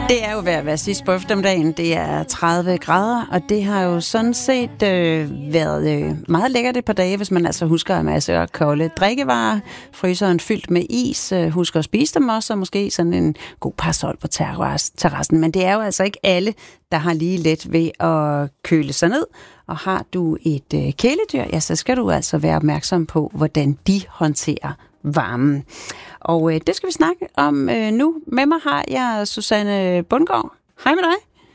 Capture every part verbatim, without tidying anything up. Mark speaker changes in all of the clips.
Speaker 1: Det er jo ved at være sidst på eftermiddagen. Det er tredive grader, og det har jo sådan set øh, været øh, meget lækkert et par dage, hvis man altså husker at masse og kolde drikkevarer, fryseren fyldt med is, øh, husker at spise dem også, og måske sådan en god parasol på terras- terrassen. Men det er jo altså ikke alle, der har lige let ved at køle sig ned. Og har du et øh, kæledyr, ja, så skal du altså være opmærksom på, hvordan de håndterer varmen. Og øh, det skal vi snakke om øh, nu. Med mig har jeg Susanne Bundgaard. Hej med dig.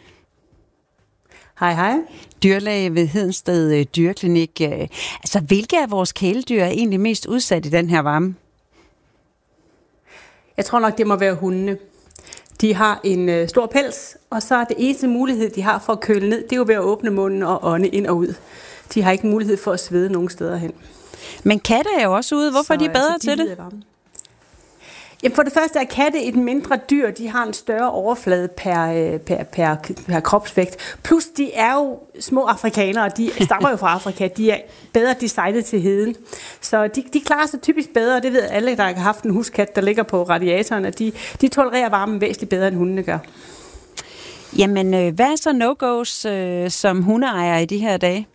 Speaker 2: Hej, hej.
Speaker 1: Dyrlæge ved Hedensted øh, Dyreklinik. Øh, altså, hvilke af vores kæledyr er egentlig mest udsat i den her varme?
Speaker 2: Jeg tror nok, det må være hundene. De har en øh, stor pels, og så er det eneste mulighed, de har for at køle ned, det er jo ved at åbne munden og ånde ind og ud. De har ikke mulighed for at svede nogen steder hen.
Speaker 1: Men katte er jo også ude. Hvorfor så, er de bedre altså, de til det?
Speaker 2: Jamen for det første er katte et mindre dyr. De har en større overflade per, per, per, per kropsvægt. Plus de er jo små afrikanere. De stammer jo fra Afrika. De er bedre designet til heden. Så de, de klarer sig typisk bedre. Det ved alle, der har haft en huskat, der ligger på radiatoren. De, de tolererer varmen væsentligt bedre, end hundene gør.
Speaker 1: Jamen, hvad er så no-go's øh, som hundeejer i de her dage?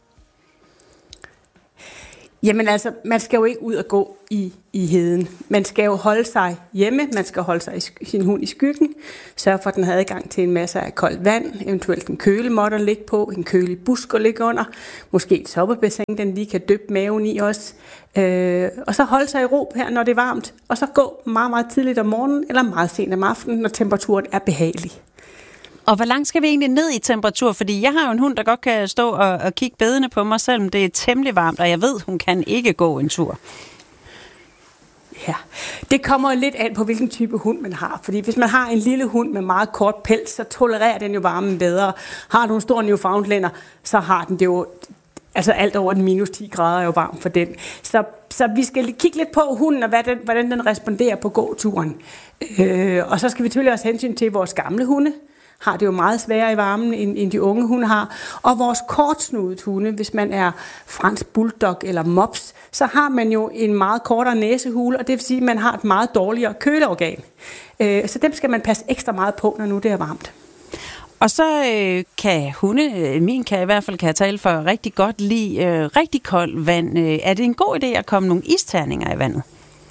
Speaker 2: Jamen altså, man skal jo ikke ud og gå i, i heden. Man skal jo holde sig hjemme, man skal holde sig i, sin hund i skyggen, sørge for, at den har adgang til en masse af koldt vand, eventuelt en kølemåtte at ligge på, en kølig busk at ligge under, måske et soppebassin, den lige kan dyppe maven i også. Øh, og så holde sig i ro her, når det er varmt, og så gå meget, meget tidligt om morgenen eller meget sent om aftenen, når temperaturen er behagelig.
Speaker 1: Og hvor langt skal vi egentlig ned i temperatur? Fordi jeg har jo en hund, der godt kan stå og, og kigge bedende på mig, selvom det er temmelig varmt, og jeg ved, hun kan ikke gå en tur.
Speaker 2: Ja, det kommer lidt an på, hvilken type hund man har. Fordi hvis man har en lille hund med meget kort pels, så tolererer den jo varmen bedre. Har du en stor Newfoundlander, så har den det jo... Altså alt over den minus ti grader er jo varmt for den. Så, så vi skal kigge lidt på hunden, og hvad den, hvordan den responderer på gåturen. Øh, og så skal vi selvfølgelig også hensyn til vores gamle hunde. Har det jo meget sværere i varmen, end, end de unge hunde har. Og vores kortsnudede hunde, hvis man er fransk bulldog eller mops, så har man jo en meget kortere næsehule, og det vil sige, at man har et meget dårligere køleorgan. Øh, så dem skal man passe ekstra meget på, når nu det er varmt.
Speaker 1: Og så øh, kan hunde, min kan i hvert fald kan jeg tale for, rigtig godt lide øh, rigtig koldt vand. Øh, er det en god idé at komme nogle isterninger i vandet?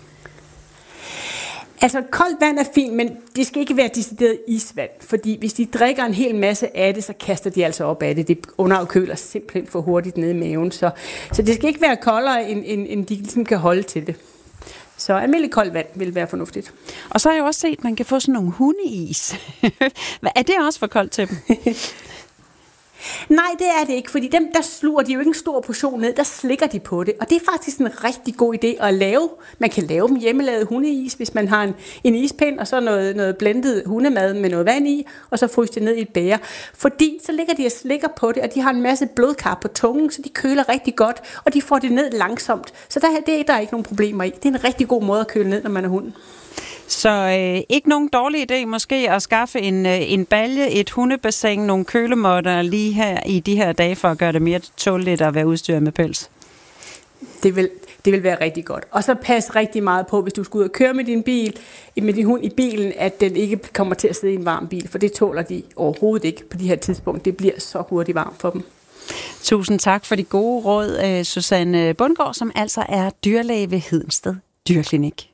Speaker 2: Altså, koldt vand er fint, men det skal ikke være decideret isvand, fordi hvis de drikker en hel masse af det, så kaster de altså op af det. Det underafkøler simpelthen for hurtigt ned i maven, så, så det skal ikke være koldere, end, end, end de ligesom kan holde til det. Så almindelig koldt vand vil være fornuftigt.
Speaker 1: Og så har jeg jo også set, at man kan få sådan nogle hundeis. Er det også for koldt til dem?
Speaker 2: Nej, det er det ikke, fordi dem, der sluger de jo ikke en stor portion ned, der slikker de på det. Og det er faktisk en rigtig god idé at lave. Man kan lave dem hjemmelavet hundeis, hvis man har en, en ispind, og så noget, noget blendet hundemad med noget vand i, og så fryser det ned i et bæger. Fordi så ligger de og slikker på det, og de har en masse blodkar på tungen, så de køler rigtig godt, og de får det ned langsomt. Så der, det er der ikke nogen problemer i. Det er en rigtig god måde at køle ned, når man er hund.
Speaker 1: Så øh, ikke nogen dårlig idé måske at skaffe en, øh, en balje, et hundebassin, nogle kølemåtter lige her i de her dage, for at gøre det mere tåleligt at være udstyret med pels.
Speaker 2: Det vil, det vil være rigtig godt. Og så pas rigtig meget på, hvis du skal ud og køre med din bil, med din hund i bilen, at den ikke kommer til at sidde i en varm bil, for det tåler de overhovedet ikke på de her tidspunkt. Det bliver så hurtigt varmt for dem.
Speaker 1: Tusind tak for de gode råd, Susanne Bundgaard, som altså er dyrlæge ved Hedensted Dyreklinik.